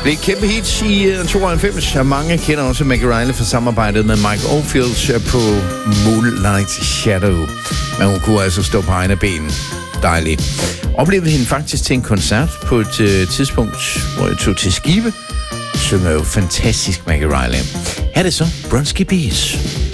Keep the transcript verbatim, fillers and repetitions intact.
Det er et kæmpe hit i tooghalvfems, og mange kender også Maggie Reilly for samarbejdet med Mike Oldfield på Moonlight Shadow. Men hun kunne altså stå på egne ben. Dejligt. Oplevede hende faktisk til en koncert på et uh, tidspunkt, hvor jeg tog til Skive. Synger jo fantastisk Maggie Reilly. Her er det så Bronski Bees.